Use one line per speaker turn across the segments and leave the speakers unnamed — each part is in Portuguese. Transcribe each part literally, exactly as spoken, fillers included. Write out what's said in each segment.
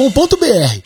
ponto b r.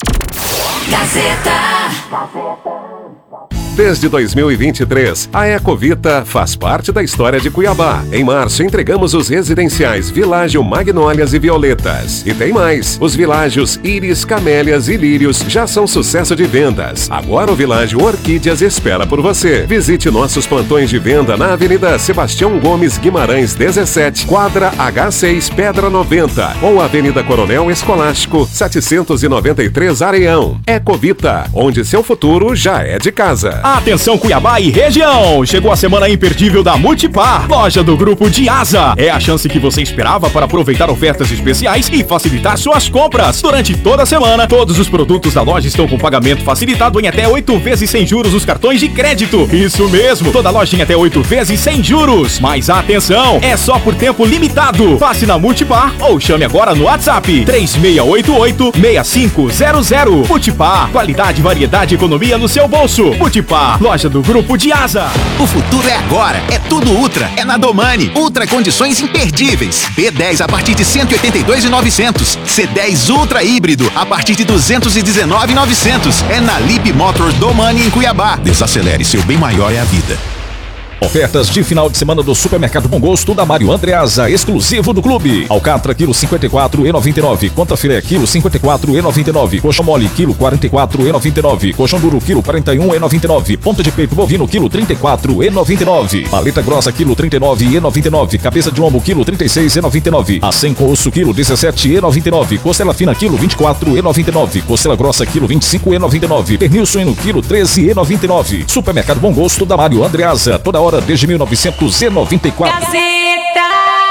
Gazeta.
Desde dois mil e vinte e três, a Ecovita faz parte da história de Cuiabá. Em março, entregamos os residenciais Világio Magnólias e Violetas. E tem mais! Os Világios Íris, Camélias e Lírios já são sucesso de vendas. Agora o Világio Orquídeas espera por você. Visite nossos plantões de venda na Avenida Sebastião Gomes Guimarães dezessete, quadra H seis, Pedra noventa, ou Avenida Coronel Escolástico setecentos e noventa e três, Areião. Ecovita, onde seu futuro já é de casa.
Atenção Cuiabá e região! Chegou a semana imperdível da Multipar, loja do Grupo Diasa. É a chance que você esperava para aproveitar ofertas especiais e facilitar suas compras. Durante toda a semana, todos os produtos da loja estão com pagamento facilitado em até oito vezes sem juros nos cartões de crédito. Isso mesmo, toda loja em até oito vezes sem juros. Mas atenção, é só por tempo limitado. Passe na Multipar ou chame agora no WhatsApp três seis oito oito, seis cinco zero zero. Multipar, qualidade, variedade e economia no seu bolso. Multipar, loja do Grupo Diasa.
O futuro é agora, é tudo Ultra, é na Domani. Ultra condições imperdíveis. B dez a partir de cento e oitenta e dois mil e novecentos. C dez Ultra híbrido a partir de duzentos e dezenove mil e novecentos. É na Lip Motors Domani em Cuiabá. Desacelere, seu bem maior é a vida.
Ofertas de final de semana do Supermercado Bom Gosto da Mário Andreasa, exclusivo do clube. Alcatra, quilo cinquenta e quatro reais e noventa e nove. Contra filé, quilo cinquenta e quatro reais e noventa e nove. Coxão mole, quilo quarenta e quatro reais e noventa e nove. Coxão duro, quilo quarenta e um reais e noventa e nove. Ponta de peito bovino, quilo trinta e quatro reais e noventa e nove. Paleta grossa, quilo trinta e nove reais e noventa e nove. Cabeça de lombo, quilo trinta e seis reais e noventa e nove. Acém com osso, quilo dezessete reais e noventa e nove. Costela fina, quilo vinte e quatro reais e noventa e nove. Costela grossa, quilo vinte e cinco reais e noventa e nove. Pernil suíno, quilo treze reais e noventa e nove. Supermercado Bom Gosto da Mário Andreasa, toda hora desde mil e novecentos e noventa e quatro.
Gazeta.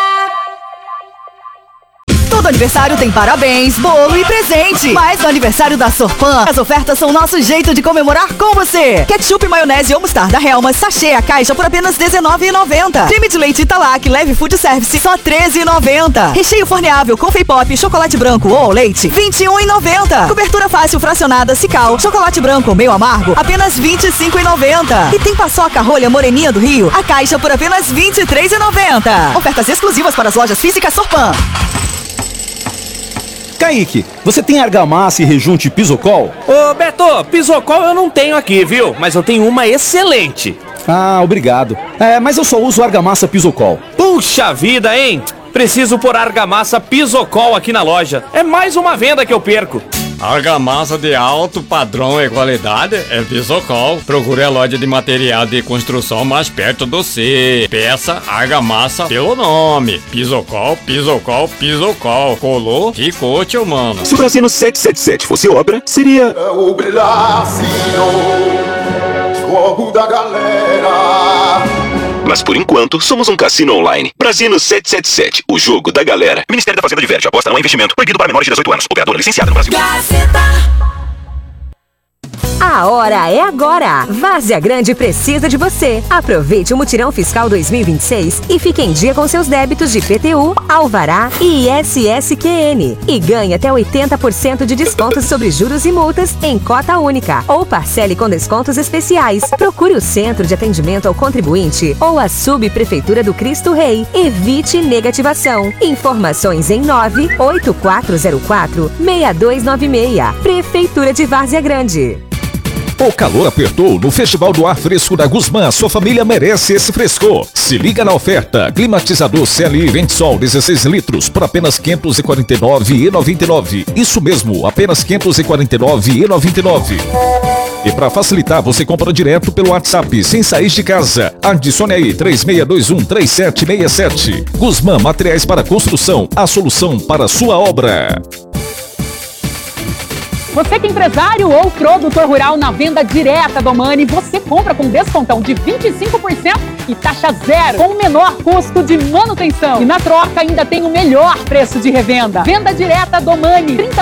Todo aniversário tem parabéns, bolo e presente. Mas no aniversário da Sorpan, as ofertas são o nosso jeito de comemorar com você. Ketchup, maionese ou mostarda Hellmann's, sachê a caixa por apenas dezenove reais e noventa centavos. Creme de leite Italac, leve food service, só treze reais e noventa centavos. Recheio forneável com Pop, chocolate branco ou leite, vinte e um reais e noventa centavos. Cobertura fácil fracionada Cical, chocolate branco meio amargo, apenas vinte e cinco reais e noventa centavos. E tem paçoca rolha moreninha do Rio, a caixa por apenas vinte e três reais e noventa centavos. Ofertas exclusivas para as lojas físicas Sorpan.
Kaique, você tem argamassa e rejunte Pisocol?
Ô Beto, Pisocol eu não tenho aqui, viu? Mas eu tenho uma excelente.
Ah, obrigado. É, mas eu só uso argamassa Pisocol.
Puxa vida, hein? Preciso pôr argamassa Pisocol aqui na loja. É mais uma venda que eu perco.
Argamassa de alto padrão e qualidade é Pisocol. Procure a loja de material de construção mais perto do C. Peça argamassa pelo nome. Pisocol, Pisocol, Pisocol. Colou, ficou, tio mano.
Se o Brasino sete sete sete fosse obra, seria...
É o Brasino, jogo da galera.
Mas por enquanto, somos um cassino online. Brasino sete sete sete, o jogo da galera. Ministério da Fazenda diverte, aposta não é investimento. Proibido para menores de dezoito anos. Operadora licenciada no Brasil.
Gazeta.
A hora é agora! Várzea Grande precisa de você! Aproveite o Mutirão Fiscal dois mil e vinte e seis e fique em dia com seus débitos de I P T U, Alvará e I S S Q N. E ganhe até oitenta por cento de descontos sobre juros e multas em cota única. Ou parcele com descontos especiais. Procure o Centro de Atendimento ao Contribuinte ou a Subprefeitura do Cristo Rei. Evite negativação. Informações em nove oito quatro zero quatro, seis dois nove seis. Prefeitura de Várzea Grande.
O calor apertou no Festival do Ar Fresco da Guzmã. Sua família merece esse frescor. Se liga na oferta. Climatizador C L I Ventsol dezesseis litros por apenas quinhentos e quarenta e nove reais e noventa e nove centavos. Isso mesmo, apenas quinhentos e quarenta e nove reais e noventa e nove centavos. E para facilitar, você compra direto pelo WhatsApp, sem sair de casa. Adicione aí três seis dois um, três sete seis sete. Guzmã Materiais para Construção, a solução para a sua obra.
Você que é empresário ou produtor rural na venda direta do Domani, você compra com descontão de vinte e cinco por cento e taxa zero, com o menor custo de manutenção. E na troca ainda tem o melhor preço de revenda. Venda direta do Domani, trinta